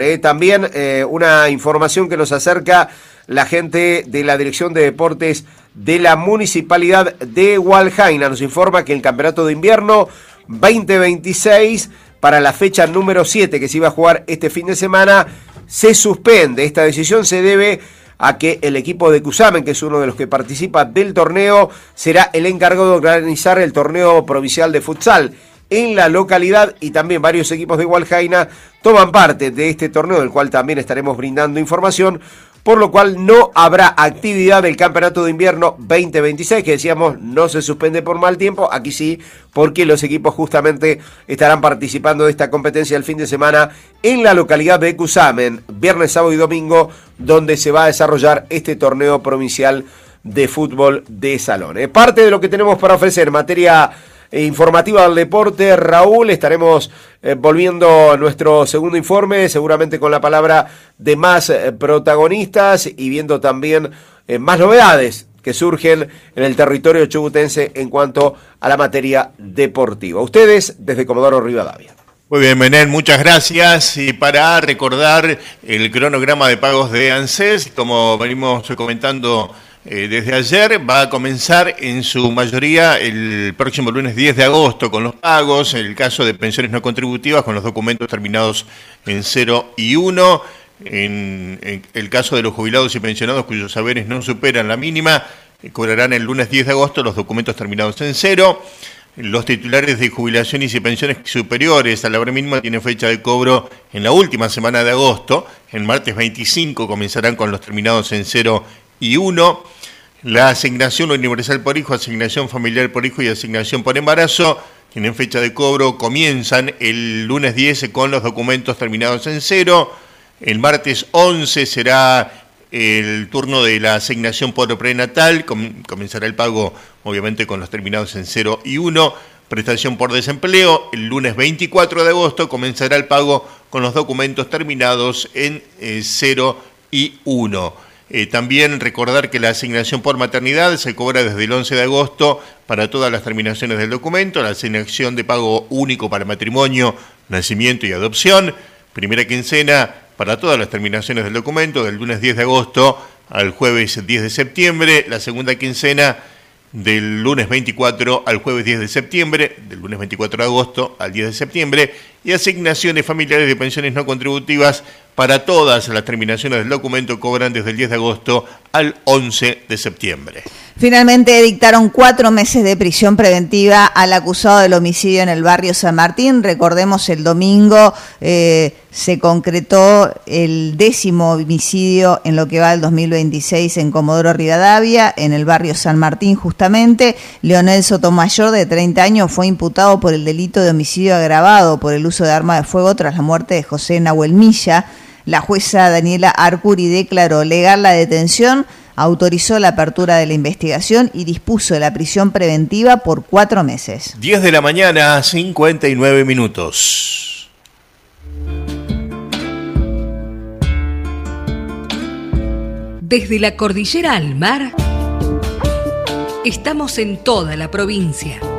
También una información que nos acerca la gente de la Dirección de Deportes de la Municipalidad de Hualjaina. Nos informa que el Campeonato de Invierno 2026, para la fecha número 7 que se iba a jugar este fin de semana, se suspende. Esta decisión se debe a que el equipo de Cusamen, que es uno de los que participa del torneo, será el encargado de organizar el torneo provincial de futsal en la localidad, y también varios equipos de Hualjaina toman parte de este torneo, del cual también estaremos brindando información, por lo cual no habrá actividad del Campeonato de Invierno 2026, que decíamos no se suspende por mal tiempo. Aquí sí, porque los equipos justamente estarán participando de esta competencia el fin de semana en la localidad de Cusamen, viernes, sábado y domingo, donde se va a desarrollar este torneo provincial de fútbol de salón. Parte de lo que tenemos para ofrecer en materia informativa del deporte. Raúl, estaremos volviendo a nuestro segundo informe, seguramente con la palabra de más protagonistas y viendo también más novedades que surgen en el territorio chubutense en cuanto a la materia deportiva. Ustedes desde Comodoro Rivadavia. Muy bien, Menem, muchas gracias. Y para recordar el cronograma de pagos de ANSES, como venimos comentando desde ayer, va a comenzar en su mayoría el próximo lunes 10 de agosto con los pagos, en el caso de pensiones no contributivas con los documentos terminados en 0 y 1, en el caso de los jubilados y pensionados cuyos haberes no superan la mínima, cobrarán el lunes 10 de agosto los documentos terminados en 0. Los titulares de jubilaciones y pensiones superiores a la hora mínima tienen fecha de cobro en la última semana de agosto, el martes 25 comenzarán con los terminados en 0 y 1, la asignación universal por hijo, asignación familiar por hijo y asignación por embarazo tienen fecha de cobro, comienzan el lunes 10 con los documentos terminados en 0, el martes 11 será el turno de la asignación por prenatal, comenzará el pago obviamente con los terminados en 0 y 1, prestación por desempleo, el lunes 24 de agosto comenzará el pago con los documentos terminados en 0 y 1. También recordar que la asignación por maternidad se cobra desde el 11 de agosto para todas las terminaciones del documento, la asignación de pago único para matrimonio, nacimiento y adopción, primera quincena para todas las terminaciones del documento, del lunes 10 de agosto al jueves 10 de septiembre, la segunda quincena del lunes 24 al jueves 10 de septiembre, del lunes 24 de agosto al 10 de septiembre, y asignaciones familiares de pensiones no contributivas para todas las terminaciones del documento cobran desde el 10 de agosto al 11 de septiembre. Finalmente dictaron 4 meses de prisión preventiva al acusado del homicidio en el barrio San Martín. Recordemos, el domingo se concretó el 10º homicidio en lo que va del 2026 en Comodoro Rivadavia, en el barrio San Martín justamente. Leonel Sotomayor, de 30 años, fue imputado por el delito de homicidio agravado por el uso de arma de fuego tras la muerte de José Nahuel Milla. La jueza Daniela Arcuri declaró legal la detención, autorizó la apertura de la investigación y dispuso la prisión preventiva por 4 meses. 10 de la mañana, 59 minutos. Desde la cordillera al mar, estamos en toda la provincia.